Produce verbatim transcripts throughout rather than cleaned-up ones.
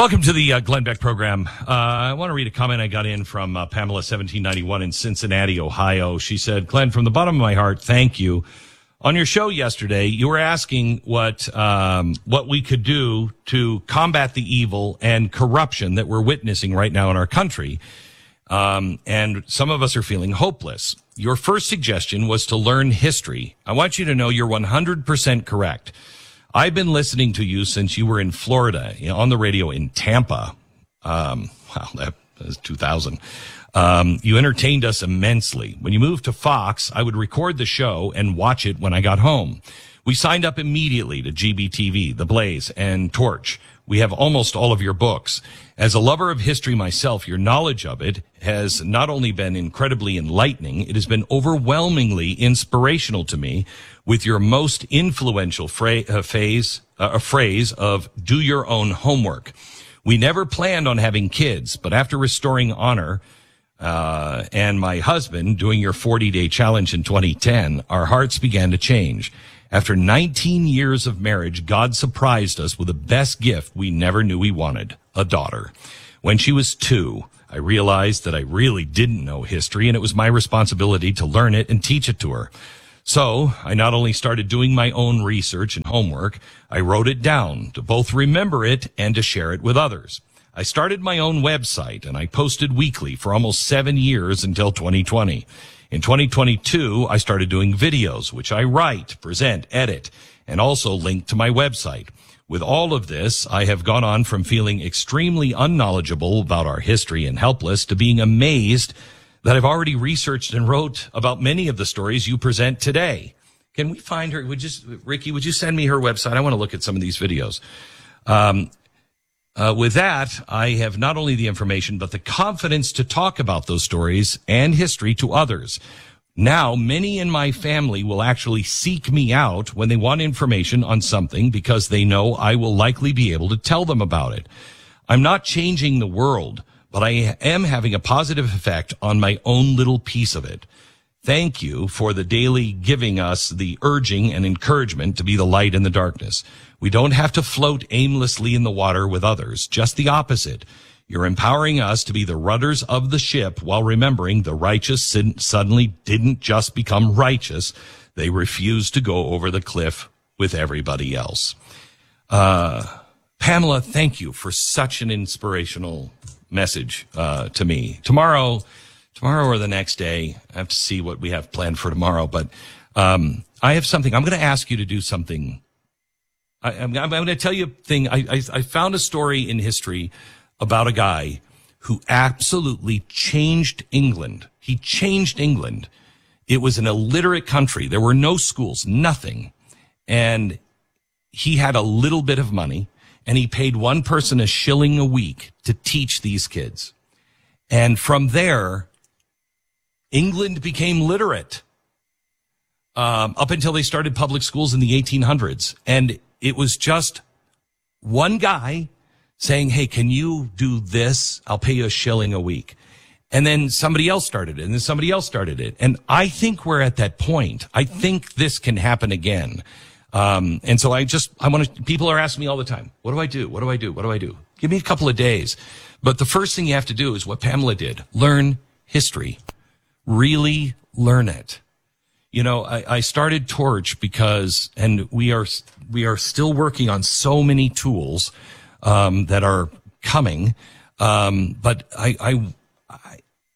Welcome to the uh, Glenn Beck program. Uh, I want to read a comment I got in from uh, Pamela, seventeen ninety-one in Cincinnati, Ohio. She said, Glenn, from the bottom of my heart, thank you. On your show yesterday, you were asking what um, what we could do to combat the evil and corruption that we're witnessing right now in our country. Um, and some of us are feeling hopeless. Your first suggestion was to learn history. I want you to know you're one hundred percent correct. I've been listening to you since you were in Florida, you know, on the radio in Tampa. Um, wow, that was two thousand. Um, you entertained us immensely. When you moved to Fox, I would record the show and watch it when I got home. We signed up immediately to G B T V, The Blaze, and Torch. We have almost all of your books. As a lover of history myself, your knowledge of it has not only been incredibly enlightening, it has been overwhelmingly inspirational to me with your most influential fra- uh, phase, uh, a phrase of do your own homework. We never planned on having kids, but after restoring honor, uh, and my husband doing your forty-day challenge in twenty ten, our hearts began to change. After nineteen years of marriage, God surprised us with the best gift we never knew we wanted, a daughter. When she was two, I realized that I really didn't know history, and it was my responsibility to learn it and teach it to her. So I not only started doing my own research and homework, I wrote it down to both remember it and to share it with others. I started my own website, and I posted weekly for almost seven years until twenty twenty. In twenty twenty-two, I started doing videos, which I write, present, edit, and also link to my website. With all of this, I have gone on from feeling extremely unknowledgeable about our history and helpless to being amazed that I've already researched and wrote about many of the stories you present today. Can we find her? Would you, Ricky, would you send me her website? I want to look at some of these videos. Um, Uh, with that, I have not only the information, but the confidence to talk about those stories and history to others. Now, many in my family will actually seek me out when they want information on something because they know I will likely be able to tell them about it. I'm not changing the world, but I am having a positive effect on my own little piece of it. Thank you for the daily giving us the urging and encouragement to be the light in the darkness. We don't have to float aimlessly in the water with others, just the opposite. You're empowering us to be the rudders of the ship while remembering the righteous suddenly didn't just become righteous. They refused to go over the cliff with everybody else. Uh, Pamela, thank you for such an inspirational message uh, to me. Tomorrow, tomorrow or the next day, I have to see what we have planned for tomorrow, but um, I have something. I'm going to ask you to do something. I, I'm, I'm going to tell you a thing. I, I, I found a story in history about a guy who absolutely changed England. He changed England. It was an illiterate country. There were no schools, nothing. And he had a little bit of money, and he paid one person a shilling a week to teach these kids. And from there, England became literate um, up until they started public schools in the eighteen hundreds. And it was just one guy saying, hey, can you do this? I'll pay you a shilling a week. And then somebody else started it, and then somebody else started it. And I think we're at that point. I think this can happen again. Um, and so I just, I want to, people are asking me all the time, what do I do? What do I do? What do I do? Give me a couple of days. But the first thing you have to do is what Pamela did. Learn history. Really learn it. You know, I, I started Torch because, and we are, we are still working on so many tools, um, that are coming. Um, but I, I, I,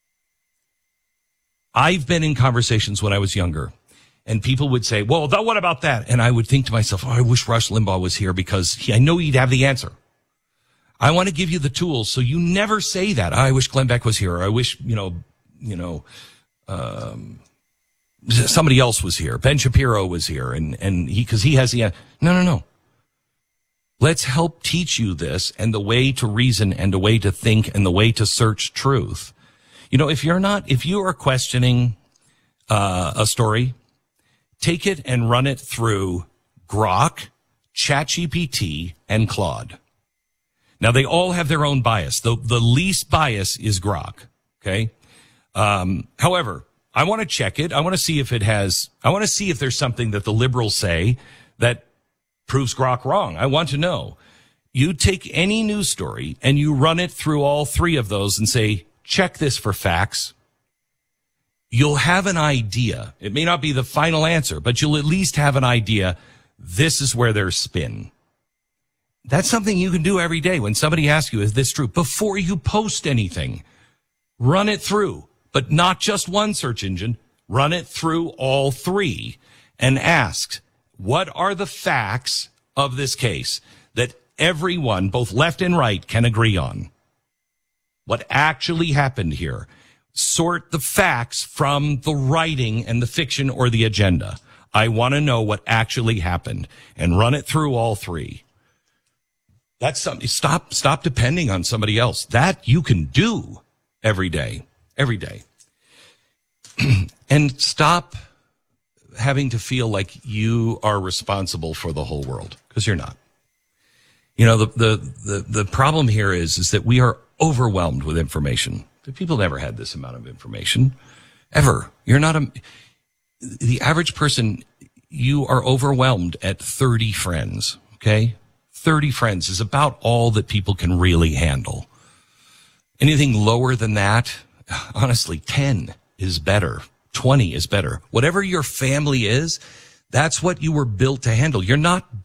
I've been in conversations when I was younger, and people would say, well, th- what about that? And I would think to myself, oh, I wish Rush Limbaugh was here because he, I know he'd have the answer. I want to give you the tools so you never say that. I wish Glenn Beck was here. Or I wish, you know, you know, um, somebody else was here. Ben Shapiro was here, and, and he, cause he has the, no, no, no. Let's help teach you this and the way to reason and the way to think and the way to search truth. You know, if you're not, if you are questioning, uh, a story, take it and run it through Grok, ChatGPT, and Claude. Now, they all have their own bias. The, the least bias is Grok. Okay. Um, however, I want to check it. I want to see if it has, I want to see if there's something that the liberals say that proves Grok wrong. I want to know. You take any news story and you run it through all three of those and say, check this for facts. You'll have an idea. It may not be the final answer, but you'll at least have an idea. This is where there's spin. That's something you can do every day when somebody asks you, is this true? Before you post anything, run it through, but not just one search engine. Run it through all three and ask, what are the facts of this case that everyone, both left and right, can agree on? What actually happened here? Sort the facts from the writing and the fiction or the agenda. I want to know what actually happened and run it through all three. That's something. Stop, stop depending on somebody else. That you can do every day, every day. And stop having to feel like you are responsible for the whole world, because you're not. You know, the, the, the, the problem here is, is that we are overwhelmed with information. People never had this amount of information, ever. You're not a, the average person, you are overwhelmed at thirty friends, okay? thirty friends is about all that people can really handle. Anything lower than that, honestly, ten is better. twenty is better. Whatever your family is, that's what you were built to handle. You're not